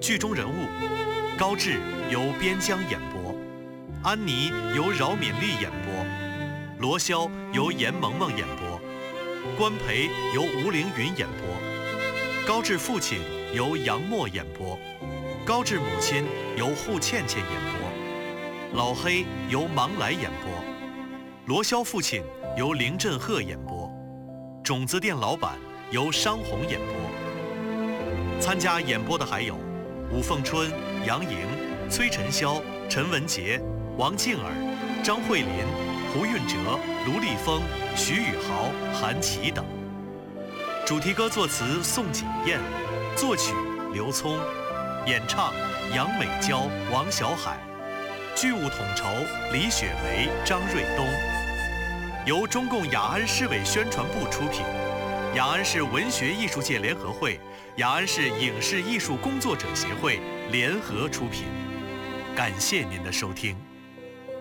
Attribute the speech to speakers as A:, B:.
A: 剧中人物：高志由边疆演播，安妮由饶敏丽演播，罗霄由严萌萌演播，关培由吴凌云演播，高志父亲由杨默演播，高志母亲由户倩倩演播，老黑由芒来演播，罗霄父亲由林振赫演播，种子店老板由商红演播。参加演播的还有武凤春、杨莹、崔晨霄、陈文杰、王静儿、张慧琳、胡运哲、卢丽峰、徐宇豪、韩琦等。主题歌作词宋锦燕，作曲刘聪，演唱杨美娇、王小海，剧务统筹李雪梅、张瑞东，由中共雅安市委宣传部出品，雅安市文学艺术界联合会、雅安市影视艺术工作者协会联合出品。感谢您的收听。